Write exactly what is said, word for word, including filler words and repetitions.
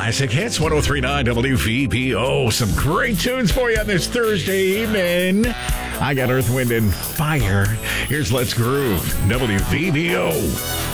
Classic Hits, one oh three point nine W V B O. Some great tunes for you on this Thursday evening. I got Earth, Wind, and Fire. Here's Let's Groove, W V B O.